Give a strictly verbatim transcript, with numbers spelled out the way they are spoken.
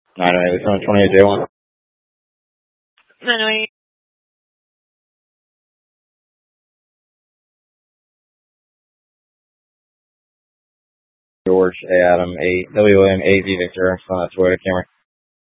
nine oh eight, twenty-eight J one. nine oh eight. George A. Adam, eight, W M, eight V Victor, on that Toyota Camry.